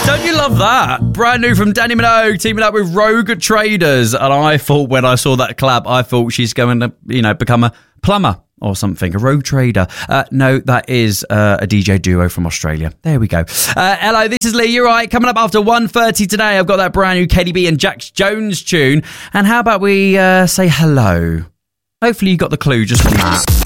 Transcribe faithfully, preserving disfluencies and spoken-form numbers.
Don't you love that? Brand new from Danny Minogue, teaming up with Rogue Traders. And I thought when I saw that collab, I thought she's going to, you know, become a plumber or something, a rogue trader. Uh, no, that is uh, a D J duo from Australia. There we go. Uh, hello, this is Lee. You're right. Coming up after one thirty today, I've got that brand new K D B and Jax Jones tune. And how about we uh, say hello? Hopefully you got the clue just from that.